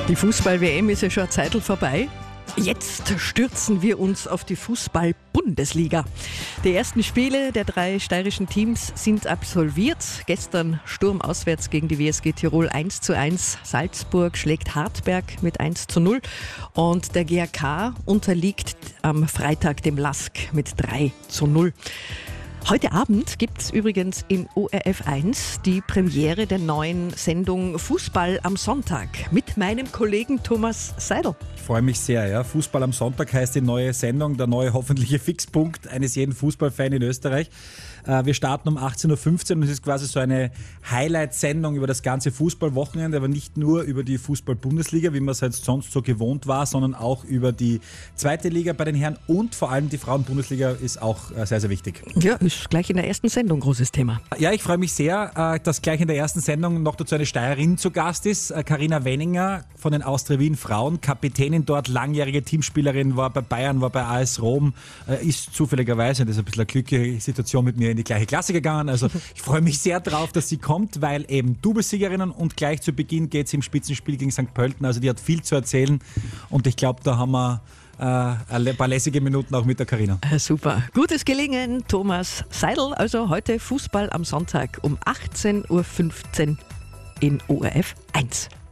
Die Fußball-WM ist ja schon eine Zeitl vorbei. Jetzt stürzen wir uns auf die Fußball-Bundesliga. Die ersten Spiele der 3 steirischen Teams sind absolviert. Gestern Sturm auswärts gegen die WSG Tirol 1:1. Salzburg schlägt Hartberg mit 1:0. Und der GAK unterliegt am Freitag dem LASK mit 3:0. Heute Abend gibt es übrigens in ORF 1 die Premiere der neuen Sendung Fußball am Sonntag mit meinem Kollegen Thomas Seidel. Ich freue mich sehr. Ja. Fußball am Sonntag heißt die neue Sendung, der neue hoffentliche Fixpunkt eines jeden Fußballfans in Österreich. Wir starten um 18:15 Uhr und es ist quasi so eine Highlight-Sendung über das ganze Fußballwochenende, aber nicht nur über die Fußball-Bundesliga, wie man es halt sonst so gewohnt war, sondern auch über die zweite Liga bei den Herren und vor allem die Frauen-Bundesliga ist auch sehr, sehr wichtig. Ja, ist gleich in der ersten Sendung großes Thema. Ja, ich freue mich sehr, dass gleich in der ersten Sendung noch dazu eine Steirerin zu Gast ist. Carina Wenninger von den Austria Wien Frauen, Kapitänin dort, langjährige Teamspielerin, war bei Bayern, war bei AS Rom, ist zufälligerweise, das ist ein bisschen eine glückliche Situation, mit mir in die gleiche Klasse gegangen. Also ich freue mich sehr drauf, dass sie kommt, weil eben Doublesiegerinnen und gleich zu Beginn geht sie im Spitzenspiel gegen St. Pölten. Also die hat viel zu erzählen und ich glaube, da haben wir ein paar lässige Minuten auch mit der Carina. Super. Gutes Gelingen, Thomas Seidel. Also heute Fußball am Sonntag um 18:15 Uhr in ORF 1.